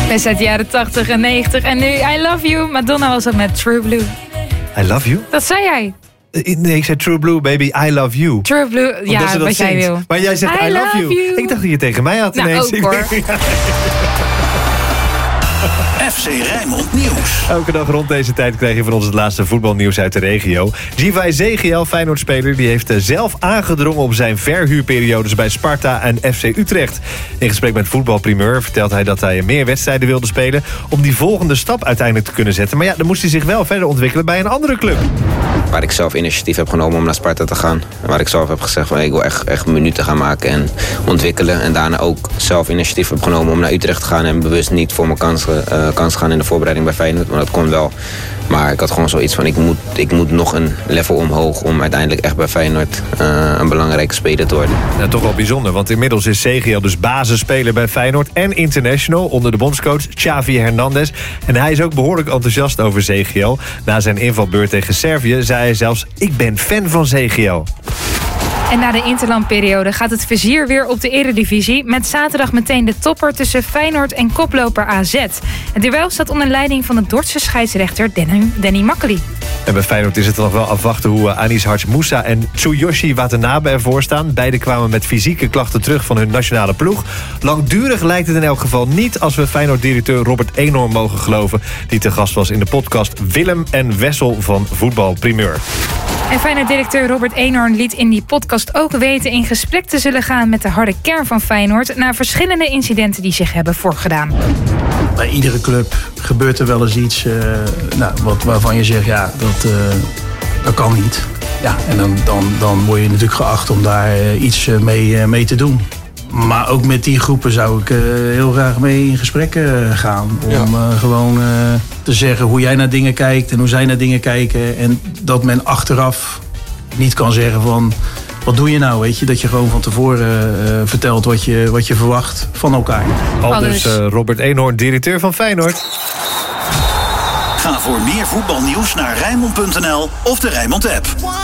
Best uit de jaren 80 en 90. En nu I Love You. Madonna was het met True Blue. I love you? Dat zei jij. Nee, ik zei True Blue, baby, I love you. True Blue, ja, wat jij wil. Maar jij zegt I love you. Ik dacht dat je tegen mij had ineens. Nou, ook hoor. FC Rijnmond Nieuws. Elke dag rond deze tijd krijg je van ons het laatste voetbalnieuws uit de regio. Givay Zegiel, Feyenoord-speler, die heeft zelf aangedrongen op zijn verhuurperiodes bij Sparta en FC Utrecht. In gesprek met Voetbalprimeur vertelt hij dat hij meer wedstrijden wilde spelen om die volgende stap uiteindelijk te kunnen zetten. Maar ja, dan moest hij zich wel verder ontwikkelen bij een andere club. Waar ik zelf initiatief heb genomen om naar Sparta te gaan. En waar ik zelf heb gezegd van ik wil echt minuten gaan maken en ontwikkelen. En daarna ook zelf initiatief heb genomen om naar Utrecht te gaan. En bewust niet voor mijn kans gaan in de voorbereiding bij Feyenoord. Maar dat kon wel. Maar ik had gewoon zoiets van ik moet nog een level omhoog om uiteindelijk echt bij Feyenoord een belangrijke speler te worden. Nou, toch wel bijzonder, want inmiddels is Zegiel dus basisspeler bij Feyenoord en international onder de bondscoach Xavi Hernandez. En hij is ook behoorlijk enthousiast over Zegiel. Na zijn invalbeurt tegen Servië zei hij zelfs: ik ben fan van Zegiel. En na de interlandperiode gaat het vizier weer op de Eredivisie. Met zaterdag meteen de topper tussen Feyenoord en koploper AZ. Het duel staat onder leiding van de Dordtse scheidsrechter Danny Makkely. En bij Feyenoord is het nog wel afwachten hoe Anis Hartsmoussa en Tsuyoshi Watanabe ervoor staan. Beiden kwamen met fysieke klachten terug van hun nationale ploeg. Langdurig lijkt het in elk geval niet, als we Feyenoord-directeur Robert Eenhoorn mogen geloven, die te gast was in de podcast Willem en Wessel van Voetbalprimeur. En Feyenoord-directeur Robert Eenhoorn liet in die podcast ook weten in gesprek te zullen gaan met de harde kern van Feyenoord na verschillende incidenten die zich hebben voorgedaan. Bij iedere club gebeurt er wel eens iets waarvan je zegt, ja, dat kan niet. Ja, en dan word je natuurlijk geacht om daar iets mee te doen. Maar ook met die groepen zou ik heel graag mee in gesprek gaan. Om gewoon te zeggen hoe jij naar dingen kijkt en hoe zij naar dingen kijken. En dat men achteraf niet kan zeggen van, wat doe je nou, weet je? Dat je gewoon van tevoren vertelt wat je verwacht van elkaar. Aldus Robert Eenhoorn, directeur van Feyenoord. Ga voor meer voetbalnieuws naar Rijnmond.nl of de Rijnmond app.